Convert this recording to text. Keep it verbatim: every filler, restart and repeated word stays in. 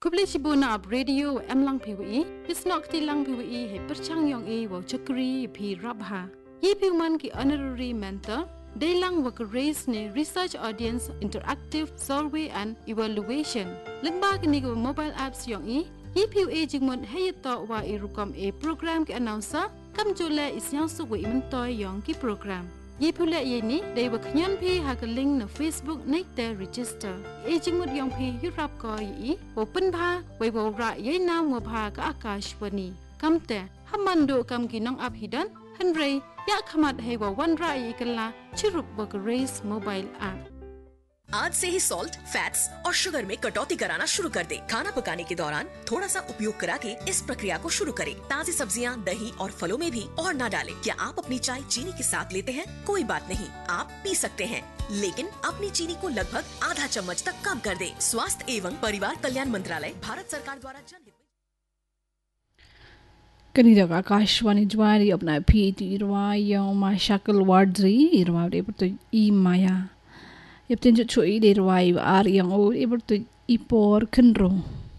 Kubli Shibuna ab radio em lang P W E, Isnok ti lang P W E he perchang yong e wo chakri pi rabha. Ye piuman ki honorary mentor, they lang work race ne research audience interactive survey and evaluation. Lengba kini go mobile apps yong e, ye piu e jingmon heyato wa e rukom e program ki announcer, kam jule isyang suwe imentoy yong ki program. Ye pula ye ni they were knyan pi ha ka link na Facebook na te register e jingmut yong pi yurap ko yi open pha wei wo ra ye na mo pha ka akashwani kamte hamando kam ki nong ap hidan hanre ya khamat he wo wan ra yi kala chirup work race mobile app. आज से ही salt, fats और शुगर में कटौती कराना शुरू कर दे। खाना पकाने के दौरान थोड़ा सा उपयोग करा के इस प्रक्रिया को शुरू करें। ताज़ी सब्जियां, दही और फलों में भी और ना डालें। क्या आप अपनी चाय चीनी के साथ लेते हैं? कोई बात नहीं, आप पी सकते हैं, लेकिन अपनी चीनी को लगभग आधा चम्मच तक कम कर दे। स्वास्थ्य एवं परिवार कल्याण मंत्रालय, भारत सरकार द्वारा जनहित में। Kani jaga Akashwani Jwari अपना पीटी इरवा यौ मा शक्ल वार्ड्री इरवा रे पर तो ई माया. Yep, tinjut chui de rwai ar yang o iber tu ipor kenro.